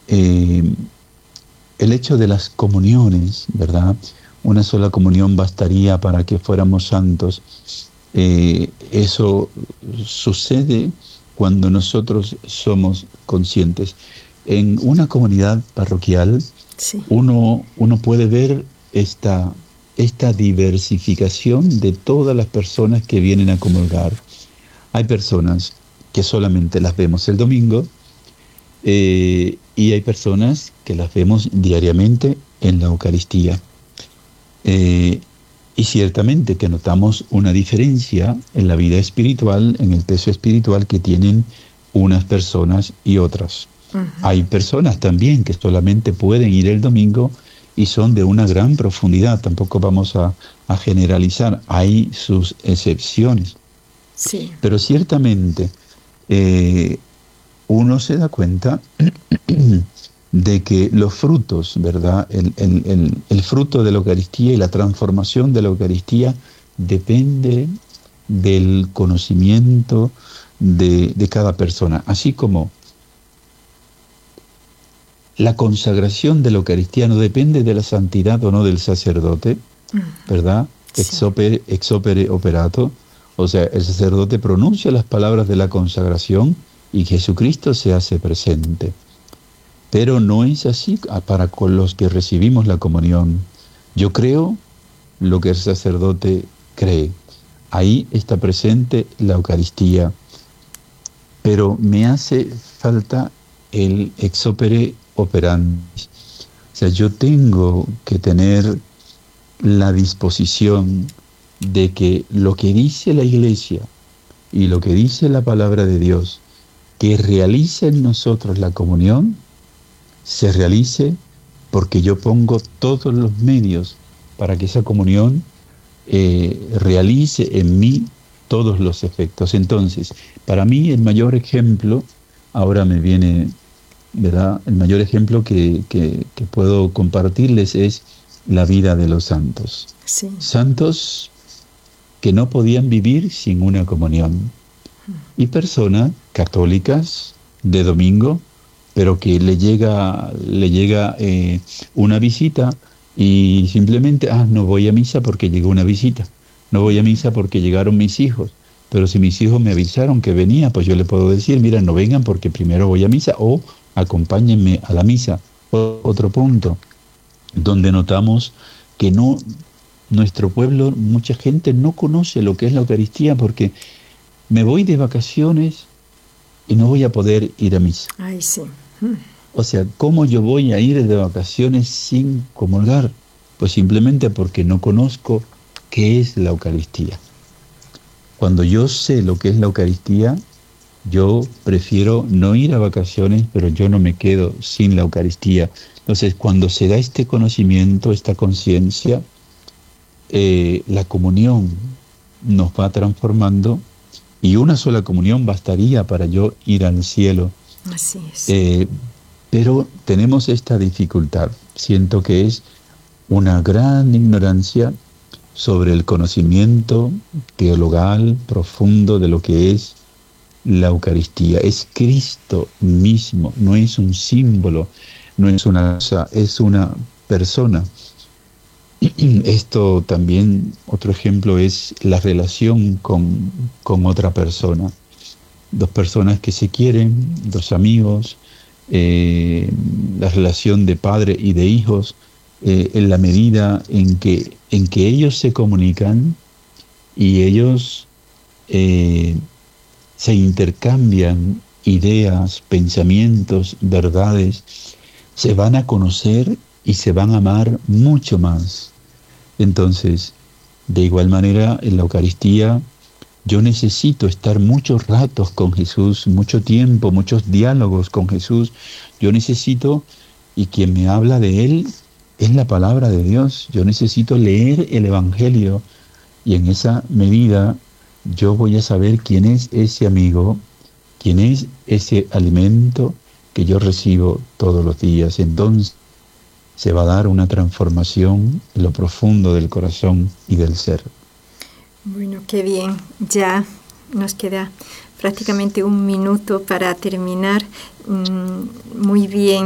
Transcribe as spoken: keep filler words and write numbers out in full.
eh, el hecho de las comuniones, ¿verdad? Una sola comunión bastaría para que fuéramos santos. Eh, eso sucede cuando nosotros somos conscientes. En una comunidad parroquial, Sí. uno, uno puede ver esta, esta diversificación de todas las personas que vienen a comulgar. Hay personas que solamente las vemos el domingo, eh, y hay personas que las vemos diariamente en la Eucaristía. Eh, y ciertamente que notamos una diferencia en la vida espiritual, en el peso espiritual que tienen unas personas y otras. Uh-huh. Hay personas también que solamente pueden ir el domingo y son de una gran profundidad. Tampoco vamos a, a generalizar, hay sus excepciones. Sí. Pero ciertamente eh, uno se da cuenta de que los frutos, ¿verdad? El, el, el, el fruto de la Eucaristía y la transformación de la Eucaristía depende del conocimiento de, de cada persona. Así como la consagración de la Eucaristía no depende de la santidad o no del sacerdote, ¿verdad? Sí. Ex opere, ex opere operato. O sea, el sacerdote pronuncia las palabras de la consagración y Jesucristo se hace presente. Pero no es así para con los que recibimos la comunión. Yo creo lo que el sacerdote cree. Ahí está presente la Eucaristía. Pero me hace falta el ex opere operandi. O sea, yo tengo que tener la disposición de que lo que dice la Iglesia y lo que dice la palabra de Dios, que realice en nosotros la comunión, se realice porque yo pongo todos los medios para que esa comunión eh, realice en mí todos los efectos. Entonces, para mí el mayor ejemplo, ahora me viene, ¿verdad? El mayor ejemplo que, que, que puedo compartirles es la vida de los santos. Sí. Santos que no podían vivir sin una comunión. Y personas católicas de domingo, pero que le llega, le llega eh, una visita y simplemente, ah, no voy a misa porque llegó una visita. No voy a misa porque llegaron mis hijos. Pero si mis hijos me avisaron que venía, pues yo le puedo decir, mira, no vengan porque primero voy a misa o acompáñenme a la misa. O, otro punto, donde notamos que no, nuestro pueblo, mucha gente no conoce lo que es la Eucaristía porque me voy de vacaciones y no voy a poder ir a misa. Ay, sí. O sea, ¿cómo yo voy a ir de vacaciones sin comulgar? Pues simplemente porque no conozco qué es la Eucaristía. Cuando yo sé lo que es la Eucaristía, yo prefiero no ir a vacaciones, pero yo no me quedo sin la Eucaristía. Entonces, cuando se da este conocimiento, esta conciencia, eh, la comunión nos va transformando y una sola comunión bastaría para yo ir al cielo. Así es. Eh, pero tenemos esta dificultad. Siento que es una gran ignorancia sobre el conocimiento teologal profundo de lo que es la Eucaristía. Es Cristo mismo, no es un símbolo, no es una cosa, es una persona. Esto también, otro ejemplo es la relación con, con otra persona. Dos personas que se quieren, dos amigos, eh, la relación de padre y de hijos, eh, en la medida en que, en que ellos se comunican y ellos eh, se intercambian ideas, pensamientos, verdades, se van a conocer y se van a amar mucho más. Entonces, de igual manera, en la Eucaristía, yo necesito estar muchos ratos con Jesús, mucho tiempo, muchos diálogos con Jesús. Yo necesito, y quien me habla de Él es la palabra de Dios. Yo necesito leer el Evangelio y en esa medida yo voy a saber quién es ese amigo, quién es ese alimento que yo recibo todos los días. Entonces se va a dar una transformación en lo profundo del corazón y del ser. Bueno, qué bien. Ya nos queda prácticamente un minuto para terminar. Mm, muy bien.